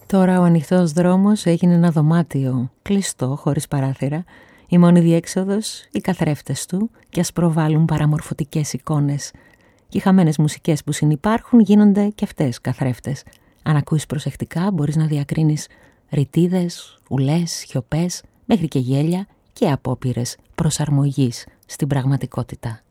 Τώρα ο ανοιχτός δρόμος έγινε ένα δωμάτιο κλειστό, χωρίς παράθυρα. Η μόνη διέξοδος, οι καθρέφτες του, κι ας προβάλλουν παραμορφωτικές εικόνες. Και οι χαμένες μουσικές που συνυπάρχουν γίνονται κι αυτές καθρέφτες. Αν ακούεις προσεκτικά μπορείς να διακρίνεις ρητίδες, ουλές, σιωπές, μέχρι και γέλια και απόπειρες προσαρμογής στην πραγματικότητα.